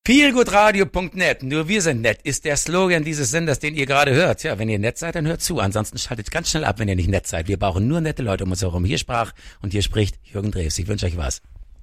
Feelgoodradio.net, nur wir sind nett, ist der Slogan dieses Senders, den ihr gerade hört. Ja, wenn ihr nett seid, dann hört zu. Ansonsten schaltet ganz schnell ab, wenn ihr nicht nett seid. Wir brauchen nur nette Leute um uns herum. Hier sprach und hier spricht Jürgen Drews. Ich wünsche euch was.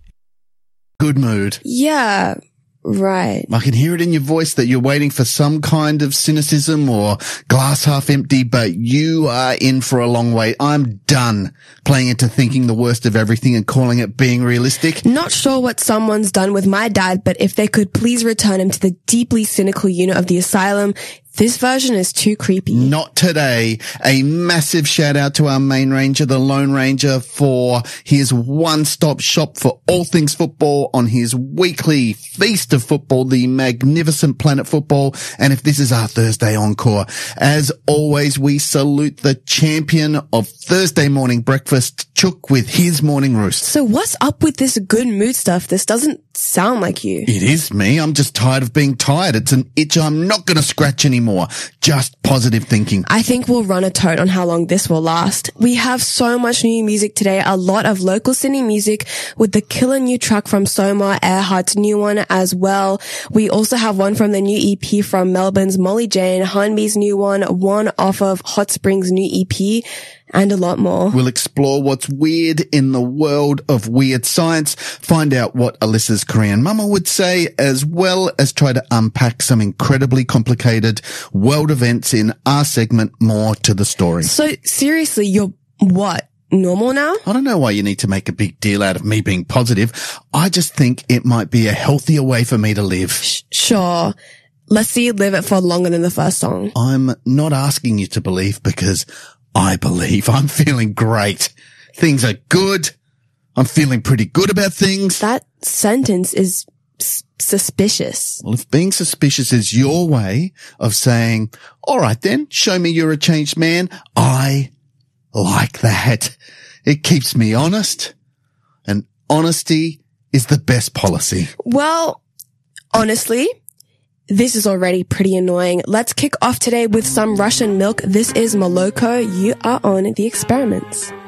Good mood. Yeah, right. I can hear it in your voice that you're waiting for some kind of cynicism or glass half empty, but you are in for a long wait. I'm done playing into thinking the worst of everything and calling it being realistic. Not sure what someone's done with my dad, but if they could please return him to the deeply cynical unit of the asylum. This version is too creepy. Not today. A massive shout out to our main ranger, the Lone Ranger, for his one-stop shop for all things football on his weekly feast of football, the magnificent Planet Football. And if this is our Thursday encore, as always, we salute the champion of Thursday morning breakfast, Chook, with his morning roost. So what's up with this good mood stuff? This doesn't sound like you. It is me. I'm just tired of being tired. It's an itch I'm not going to scratch anymore. Just positive thinking. I think we'll run a tote on how long this will last. We have so much new music today, a lot of local Sydney music with the killer new track from Soma, Earhart's new one as well. We also have one from the new EP from Melbourne's Molly Jane, Hanbi's new one off of Hot Springs' new EP, and a lot more. We'll explore what's weird in the world of weird science, find out what Alyssa's Korean mama would say, as well as try to unpack some incredibly complicated world events in our segment, More to the Story. So seriously, you're what? Normal now? I don't know why you need to make a big deal out of me being positive. I just think it might be a healthier way for me to live. Sure. Let's see you live it for longer than the first song. I'm not asking you to believe because I believe. I'm feeling great. Things are good. I'm feeling pretty good about things. That sentence is suspicious. Well, if being suspicious is your way of saying, all right then, show me you're a changed man, I like that. It keeps me honest, and honesty is the best policy. Well, honestly, this is already pretty annoying. Let's kick off today with some Russian milk. This is Moloko. You are on The Experiments.